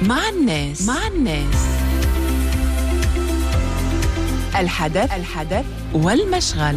مع الناس الحدث والمشغل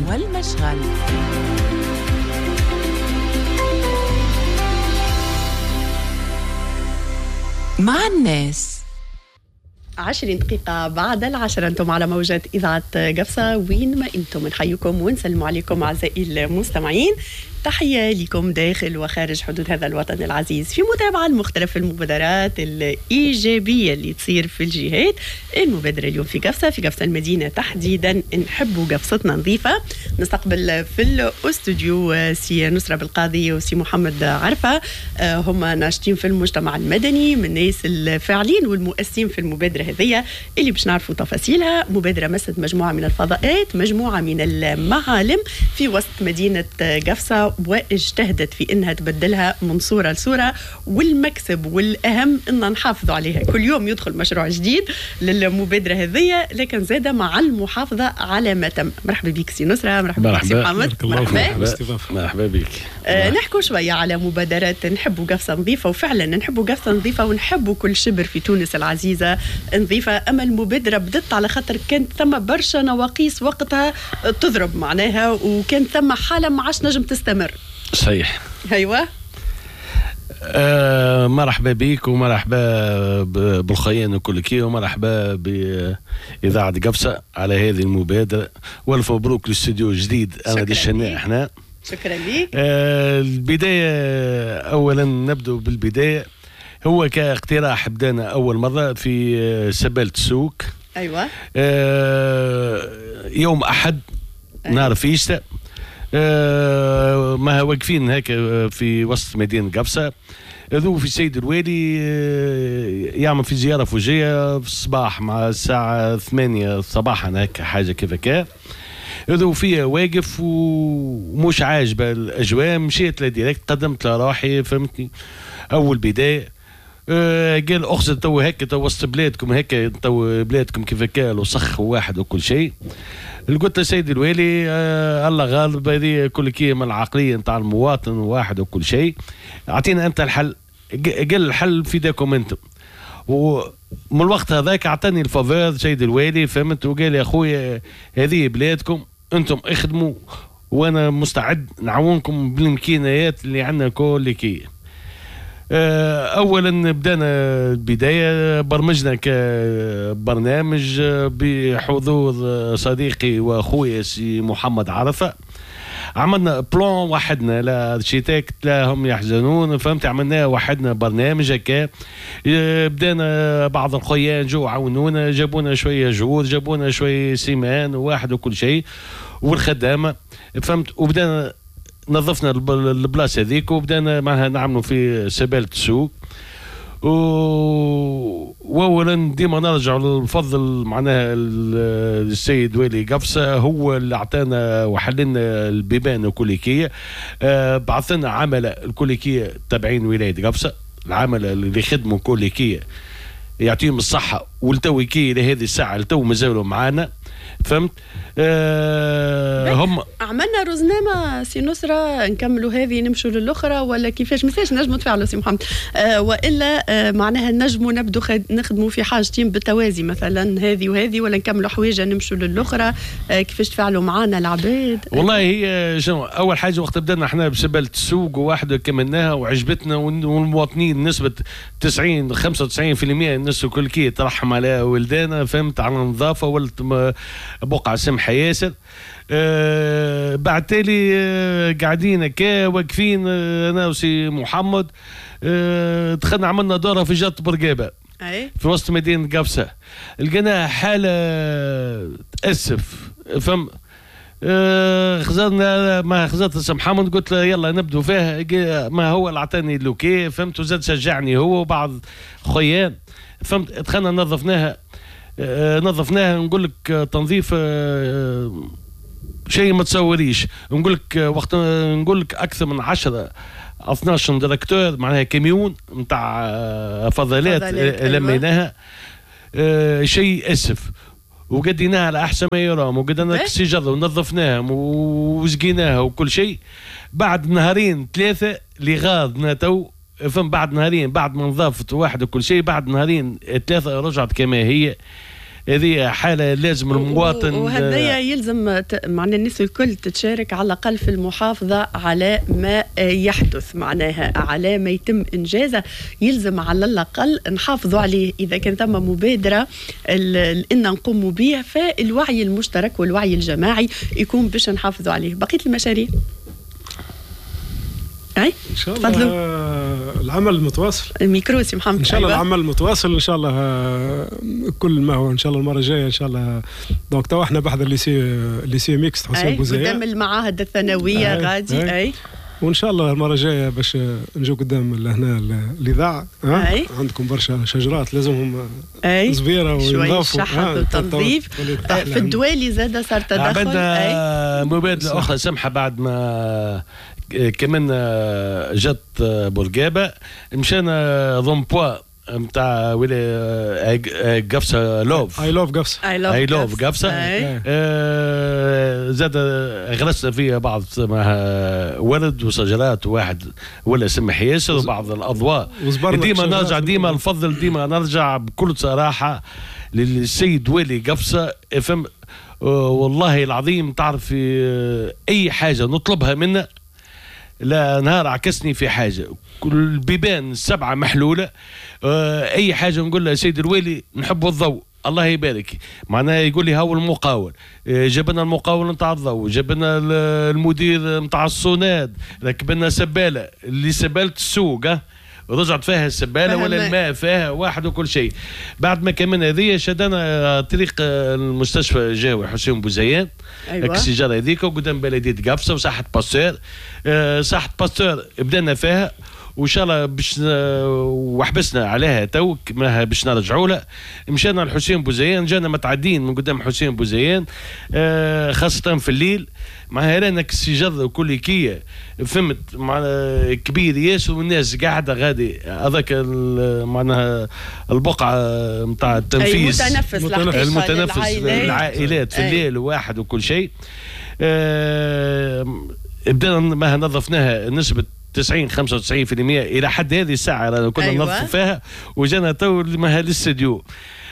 مع الناس. 20 دقيقة بعد 10 أنتم على موجة إذاعة قفصة وين ما أنتم، نحييكم ونسلم عليكم أعزائي المستمعين. تحية لكم داخل وخارج حدود هذا الوطن العزيز في متابعة لمختلف المبادرات الإيجابية اللي تصير في الجهات. المبادرة اليوم في قفصة المدينة تحديدا، نحبوا قفصتنا نظيفة. نستقبل في الاستوديو سي نصرة بالقاضي وسي محمد عرفة، هم ناشطين في المجتمع المدني، من الناس الفاعلين والمؤسسين في المبادرة هذه اللي باش نعرفوا تفاصيلها. مبادرة مست مجموعة من الفضاءات، مجموعة من المعالم في وسط مدينة قفصة، واجتهدت في انها تبدلها من صورة لصورة، والمكسب والاهم ان نحافظوا عليها. كل يوم يدخل مشروع جديد للمبادرة هذه، لكن زاده مع المحافظة على ما تم. مرحبا بك سي نصرة، مرحبا بك سي محمد. مرحبا بك. نحكوا شوية على مبادرات نحبوا قفصة نظيفة، وفعلا نحبوا قفصة نظيفة ونحبوا كل شبر في تونس العزيزة نظيفة. أما المبادرة بدت على خاطر كانت ثم برشا نواقيس وقتها تضرب معناها، وكان ثم حالة ما عادش نجم تستمر. صحيح. أيوة. مرحبا بك ومرحبا بالخيان وكل كي، ومرحبا بإذاعة قفصة على هذه المبادرة، والف مبروك للاستوديو الجديد. أنا دشنا احنا. شكرا لك. البداية أولا نبدأ بالبداية، هو كاقتراح بدانا أول مرة في سبالة السوق. أيوة. يوم أحد نهار فيشتا، ما واقفين هكا في وسط مدينة قفصة، ذو في السيد الوالي يعمل في زيارة فوجية في الصباح مع الساعة 8 صباحا هكا حاجة كيف هكا، ذو فيها واقف ومش عاجبة الأجواء. مشيت لديريكت، قدمت لروحي، فهمتني. أول بداية قال أخزن تو هكا، تو وسط بلادكم هكا، تو بلادكم كيف هكا وصخ واحد وكل شيء. قلت له سيدي الوالي الله غالب، هذه كل كي من العقلية نتاع المواطن واحد وكل شيء، أعطينا أنت الحل. قال الحل في داكم أنتم. ومن الوقت هذاك أعطاني الفافور سيدي الوالي، فهمت، وقال يا أخويا هذه بلادكم أنتم اخدموا، وأنا مستعد نعاونكم بالإمكانيات اللي عندنا كل كي. اولا بدانا البدايه، برمجنا كبرنامج بحضور صديقي واخويا سي محمد عرفه. عملنا بلان وحدنا، لا اركيتكت لا هم يحزنون، فهمت. عملناه وحدنا برنامج هكا. بدانا بعض الخيان جو عاونونا، جابونا شويه جهود، جابونا شويه سيمان وواحد وكل شيء، والخدامه، فهمت. وبدانا نظفنا البلاصه هذيك، وبدانا معها نعملوا في سبالة السوق. واولا ديما نرجع للفضل معناها السيد والي قفصة، هو اللي اعطانا وحللنا البيبان الكوليكيه. بعثنا عمله الكوليكيه تابعين ولايه قفصة، العمله اللي خدموا كوليكيه يعطيهم الصحه والتوكيه لهذه الساعه التو مازالوا معانا، فهمت. هم عملنا رزنامة سي نصرة، نكملوا هذه نمشوا للأخرى ولا كيفاش؟ مساش نجموا تفعلوا سي محمد، وإلا معناها نجموا نبدو نخدموا في حاجتين بالتوازي، مثلا هذه وهذه، ولا نكملوا حويجة نمشوا للأخرى؟ كيفاش تفعلوا معنا العباد؟ والله هي أول حاجة وقت بدأنا احنا بسبالة السوق، وواحدة كملناها وعجبتنا، والمواطنين نسبة 90-95% الناس الكل كي ترحم على ولدانا، فهمت، على النظافة، ولت بقعة سمحة ياسر. بعد تالي قاعدين كا واقفين انا وسي محمد، دخلنا عملنا دورة في جات برقابة في وسط مدينة قفصة. لقينا حالة تأسف، فهم. خزرنا ما خزرت سي محمد، قلت له يلا نبدو فيها، ما هو اللي اعطاني اللوكي، فهمت، وزاد شجعني هو وبعض خيان، فهمت. دخلنا نظفناها نقول لك تنظيف شيء ما تصوريش. نقول لك وقت نقول لك اكثر من 10-12 ديريكتور معناها كاميون نتاع فضلات لميناها، شيء اسف. وقديناها على احسن ما يرام، وقدنا السجاده ونظفناهم وسقيناها وكل شيء. بعد نهارين 3 اللي غاضنا تو فهم بعد نهارين بعد ما نظافت واحد وكل شيء، بعد نهارين 3 رجعت كما هي. هذه حالة لازم المواطن، وهذا يلزم معنا الناس الكل تتشارك على الأقل في المحافظة على ما يحدث، معناها على ما يتم إنجازه يلزم على الأقل نحافظوا عليه. إذا كان ثم مبادرة إن نقوم به، فالوعي المشترك والوعي الجماعي يكون باش نحافظوا عليه. بقية المشاريع ان شاء الله العمل متواصل. الميكرو سي محمد. ان شاء الله العمل متواصل ان شاء الله، كل ما هو ان شاء الله المره الجايه ان شاء الله. دونك تو احنا بحذا الليسي ميكست حسين بوزية قدام المعاهد الثانويه غادي. وان شاء الله المره الجايه باش نجو قدام هنا الاذاعه. عندكم برشا شجرات لازمهم زبيره وينظفوا شحط وتنظيف. في الدوالي زاد صار تدخل. عملنا مبادله اخرى سمحه بعد ما كمان جت بورقابه، مشينا ضمبوا نتاع ولا قفصه لوف. اي لوف قفصه. زاد غرسنا فيها بعض ورد وشجرات، واحد ولا سمح ياسر وبعض الاضواء. ديما نفضل نرجع بكل صراحه للسيد والي قفصه. فهم والله العظيم، تعرف اي حاجه نطلبها منه لا نهار عكسني في حاجه، كل البيبان 7 محلوله. اي حاجه نقول له سيد الوالي نحب الضوء، الله يبارك، معناها يقول لي هاو المقاول، جبنا المقاول نتاع الضوء، جبنا المدير نتاع الصوناد، ركبنا سباله اللي سباله السوق رجعت فيها السباله ولا الماء فيها واحد وكل شيء. بعد ما كملنا هذه شدنا طريق المستشفى الجاوي حسين بوزيان. أيوة. السيجاره هذيك وقدام بلديه قفصه وساحه باستور. ساحه باستور بدأنا فيها وان شاء الله باش وحبسنا عليها تو باش نرجعوا لها. مشينا لحسين بوزيان، جانا متعدين من قدام حسين بوزيان خاصه في الليل، مع هلانك السجر وكل كيه فهمت مع كبير ياسر والناس قاعده غادي هذاك معناها البقعه نتاع التنفيذ المتنفس للعائلات في الليل واحد وكل شيء. بدأنا ما نظفناها نسبه 90-95% الى حد هذه الساعه كنا ننظف فيها، وجانا تو للاستديو.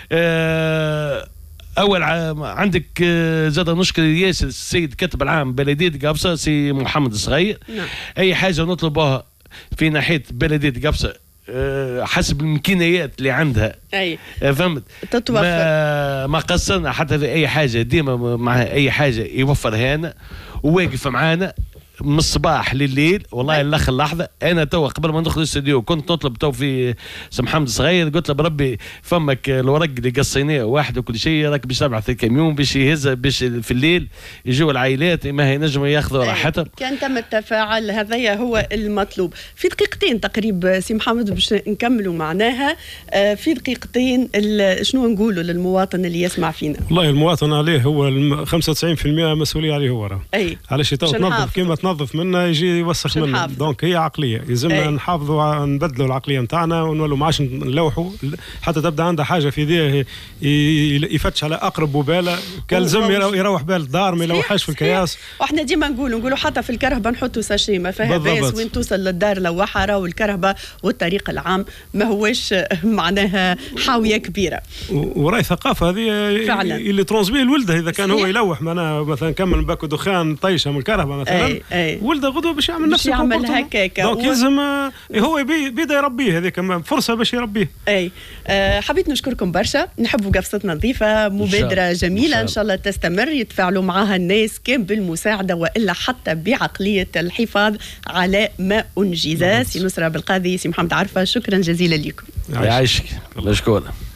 اول عندك زاد نشكر ياسر السيد كاتب العام بلديه قفصه سي محمد الصغير. اي حاجه نطلبها في ناحيه بلديه قفصه حسب الامكانيات اللي عندها فهمت تتوفر، ما قصرنا حتى في اي حاجه، ديما مع اي حاجه يوفرها لنا وواقف معانا من الصباح لليل. والله الاخر لحظه انا تو قبل ما ندخل الاستوديو كنت نطلب تو في سي محمد الصغير، قلت له بربي فمك الورق اللي قصيناه واحد وكل شيء راك باش تبعث الكاميون باش يهزها باش في الليل يجوا العائلات ما ينجموا ياخذوا راحتهم. كان تم التفاعل، هذا هو المطلوب. في دقيقتين تقريبا سي محمد باش نكملوا معناها في دقيقتين شنو نقولوا للمواطن اللي يسمع فينا؟ والله المواطن عليه هو 95% مسؤوليه عليه هو راه. علاش تنظف كيما تنظف منه يجي يوسخ منه. دونك هي عقليه يلزمنا نحافظوا نبدلوا العقليه نتاعنا ونولوا ما عادش نلوحوا حتى تبدا عنده حاجه في يديه يفتش على اقرب وباله، كان لازم يروح بال الدار ما يلوحش في الكياس. واحنا ديما نقولوا حتى في الكرهبه نحطوا ساشي ما فيها باس وين توصل للدار لوحه، راهو الكرهبه والطريق العام ما هوش معناها حاويه كبيره. وراي ثقافه هذه اللي ترانسمي الولده اذا كان هو يلوح معناها مثلا كمل باكو دخان طيشه من الكرهبه مثلا ولده غدوه باش يعمل نفس يعمل هكاك. دونك يلزم هو بيدا يربيه، هذيك فرصه باش يربيه. حبيت نشكركم برشا، نحبوا قفصتنا نظيفه، مبادره جميله ان شاء الله تستمر، يتفاعلوا معها الناس كان بالمساعده والا حتى بعقليه الحفاظ على ما انجز. سي نصره بالقاضي، سي محمد عرفه، شكرا جزيلا لكم. يعيشك الله يشكرك.